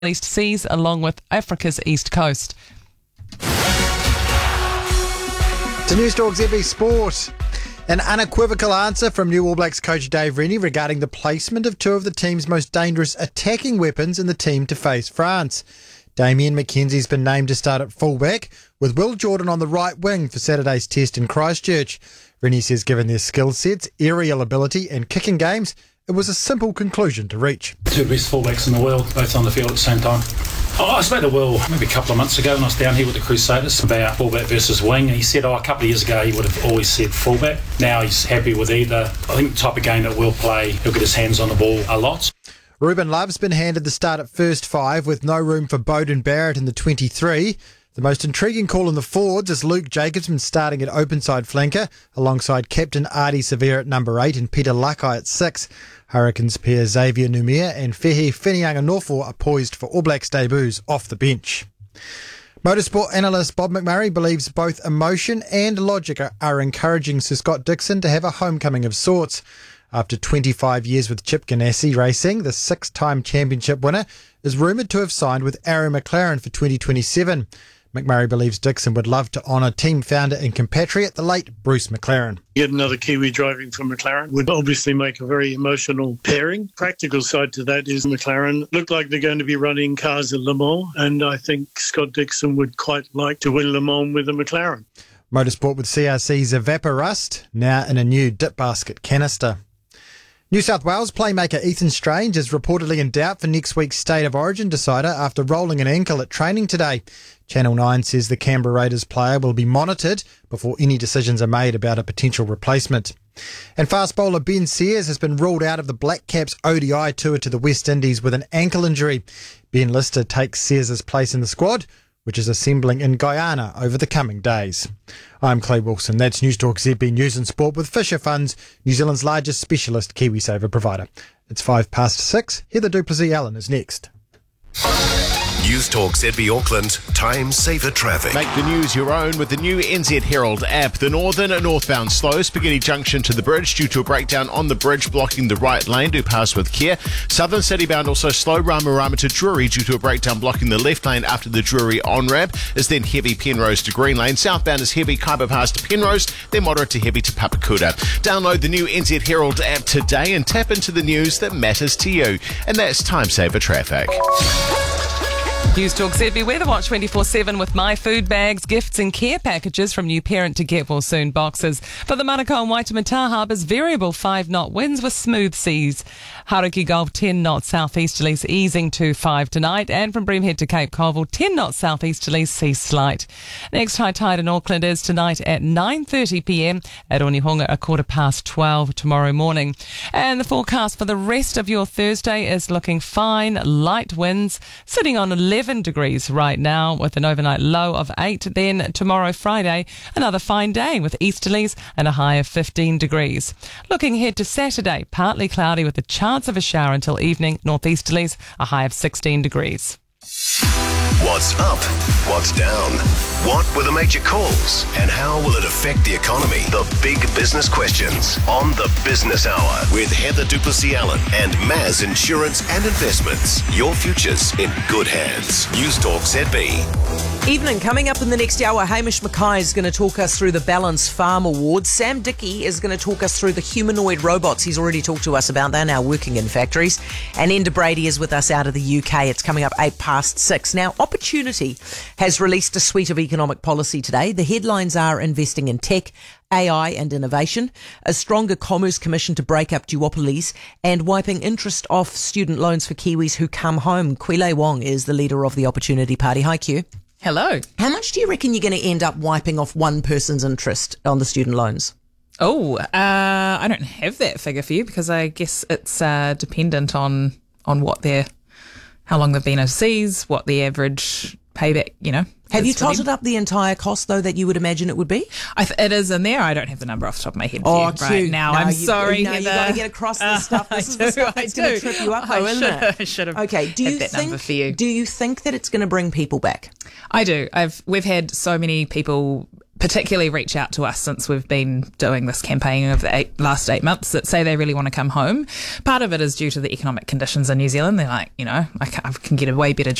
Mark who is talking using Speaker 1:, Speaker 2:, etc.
Speaker 1: East Seas along with Africa's east coast.
Speaker 2: To News Talk ZB Sport. An unequivocal answer from new All Blacks coach Dave Rennie regarding the placement of two of the team's most dangerous attacking weapons in the team to face France. Damien McKenzie's been named to start at fullback, with Will Jordan on the right wing for Saturday's test in Christchurch. Rennie says given their skill sets, aerial ability and kicking games, it was a simple conclusion to reach.
Speaker 3: Two best fullbacks in the world, both on the field at the same time. I spoke to Will maybe a couple of months ago when I was down here with the Crusaders about fullback versus wing, and he said a couple of years ago he would have always said fullback. Now he's happy with either. I think the type of game that Will play, he'll get his hands on the ball a lot.
Speaker 2: Ruben Love's been handed the start at first five with no room for Beauden Barrett in the 23. The most intriguing call in the forwards is Luke Jacobson starting at openside flanker alongside captain Ardie Savea at number 8 and Peter Lakai at 6. Hurricanes pair Xavier Numia and Fehi Whinianga-Norfolk are poised for All Blacks debuts off the bench. Motorsport analyst Bob McMurray believes both emotion and logic are encouraging Sir Scott Dixon to have a homecoming of sorts. After 25 years with Chip Ganassi Racing, the 6-time championship winner is rumoured to have signed with Arrow McLaren for 2027. McMurray believes Dixon would love to honour team founder and compatriot, the late Bruce McLaren.
Speaker 4: Get another Kiwi driving for McLaren would obviously make a very emotional pairing. Practical side to that is McLaren look like they're going to be running cars at Le Mans, and I think Scott Dixon would quite like to win Le Mans with a McLaren. Motorsport with
Speaker 2: CRC's Evaporust, now in a new dip basket canister. New South Wales playmaker Ethan Strange is reportedly in doubt for next week's State of Origin decider after rolling an ankle at training today. Channel 9 says the Canberra Raiders player will be monitored before any decisions are made about a potential replacement. And fast bowler Ben Sears has been ruled out of the Black Caps ODI tour to the West Indies with an ankle injury. Ben Lister takes Sears' place in the squad, which is assembling in Guyana over the coming days. I'm Clay Wilson. That's News Talk ZB News and Sport with Fisher Funds, New Zealand's largest specialist KiwiSaver provider. It's 6:05. Heather Duplessis Allen is next.
Speaker 5: News Talk ZB Auckland, time saver traffic.
Speaker 6: Make the news your own with the new NZ Herald app. The northern and northbound slow, Spaghetti Junction to the bridge due to a breakdown on the bridge blocking the right lane. Do pass with care. Southern City bound also slow, Ramarama to Drury due to a breakdown blocking the left lane after the Drury on-ramp. Is then heavy Penrose to Green Lane. Southbound is heavy Kaiba Pass to Penrose, then moderate to heavy to Papakuta. Download the new NZ Herald app today and tap into the news that matters to you. And that's time saver traffic.
Speaker 1: News Talk ZB Weather Watch 24/7 with My Food bags, gifts and care packages from new parent to get well soon boxes. For the Manukau and Waitemata Harbours, variable 5-knot winds with smooth seas. Haruki Gulf 10 knot southeasterlies easing to 5 tonight, and from Breamhead to Cape Colville 10 knot southeasterlies sea slight. Next high tide in Auckland is tonight at 9:30 p.m. At Onehunga 12:15 tomorrow morning. And the forecast for the rest of your Thursday is looking fine. Light winds sitting on 11 degrees right now with an overnight low of 8. Then tomorrow Friday, another fine day with easterlies and a high of 15 degrees. Looking ahead to Saturday, partly cloudy with a chance of a shower until evening, northeasterlies, a high of 16 degrees.
Speaker 5: What's up? What's down? What were the major calls? And how will it affect the economy? The big business questions on the Business Hour with Heather Duplessis Allen and Maz Insurance and Investments. Your future's in good hands. News Talk ZB.
Speaker 7: Evening, coming up in the next hour, Hamish Mackay is going to talk us through the Balance Farm Awards. Sam Dickey is going to talk us through the humanoid robots he's already talked to us about. They're now working in factories. And Enda Brady is with us out of the UK. It's coming up 6:08. Now, Opportunity has released a suite of economic policy today. The headlines are investing in tech, AI and innovation, a stronger Commerce Commission to break up duopolies, and wiping interest off student loans for Kiwis who come home. Quile Wong is the leader of the Opportunity Party. Hi, Q.
Speaker 1: Hello.
Speaker 7: How much do you reckon you're going to end up wiping off one person's interest on the student loans?
Speaker 8: I don't have that figure for you because I guess it's dependent on how long they've been overseas, what the average payback,
Speaker 7: Have you totted up the entire cost, though, that you would imagine it would be?
Speaker 8: It is in there. I don't have the number off the top of my head.
Speaker 7: Right
Speaker 8: now. I'm sorry.
Speaker 7: No, you've got to get across this stuff. This is the stuff that's going to trip you up, though, isn't it?
Speaker 8: I should have
Speaker 7: had that
Speaker 8: number for you.
Speaker 7: Do you think that it's going to bring people back?
Speaker 8: I do. We've had so many people particularly reach out to us since we've been doing this campaign over the last 8 months that say they really want to come home. Part of it is due to the economic conditions in New Zealand. They're like, I can get a way better